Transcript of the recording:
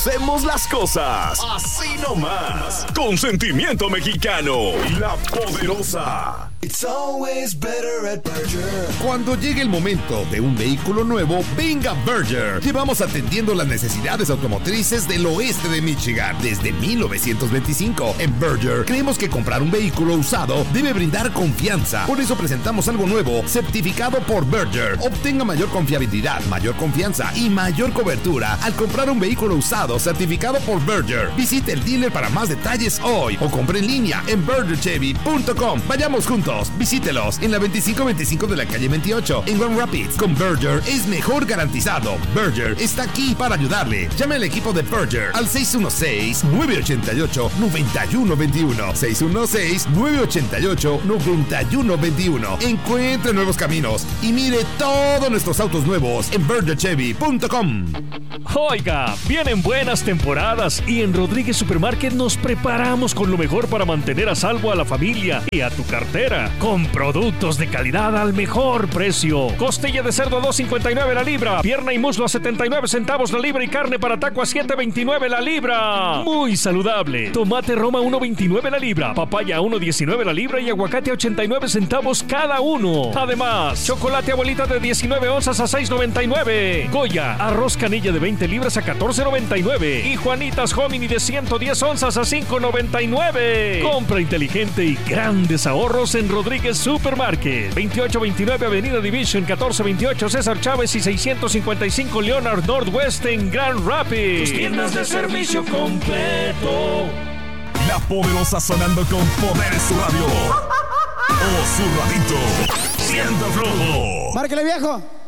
Hacemos las cosas así nomás, con sentimiento mexicano y La Poderosa. It's always better at Berger. Cuando llegue el momento de un vehículo nuevo, venga Berger. Llevamos atendiendo las necesidades automotrices del oeste de Michigan desde 1925. En Berger creemos que comprar un vehículo usado debe brindar confianza. Por eso presentamos algo nuevo, certificado por Berger. Obtenga mayor confiabilidad, mayor confianza y mayor cobertura al comprar un vehículo usado certificado por Berger. Visite el dealer para más detalles hoy o compre en línea en bergerchevy.com. Vayamos juntos. Visítelos en la 2525 de la calle 28 en Grand Rapids. Con Berger es mejor garantizado. Berger está aquí para ayudarle. Llame al equipo de Berger al 616-988-9121. 616-988-9121. Encuentre nuevos caminos y mire todos nuestros autos nuevos en bergerchevy.com. Oiga, vienen buenas temporadas y en Rodríguez Supermarket nos preparamos con lo mejor para mantener a salvo a la familia y a tu cartera. Con productos de calidad al mejor precio. Costilla de cerdo a $2.59 la libra. Pierna y muslo a 79 centavos la libra y carne para taco a $7.29 la libra. Muy saludable. Tomate Roma a $1.29 la libra. Papaya a $1.19 la libra y aguacate a 89 centavos cada uno. Además, chocolate a bolita de 19 onzas a $6.99. Goya, arroz canilla de 20 libras a $14.99. Y Juanitas Hominy de 110 onzas a $5.99. Compra inteligente y grandes ahorros en Rodríguez Supermarket. 2829 Avenida Division, 1428 César Chávez y 655 Leonard Northwest en Grand Rapids. Tus tiendas de servicio completo. La Poderosa sonando con poder en su radio. O su radito. Siento flojo. Márquele, viejo.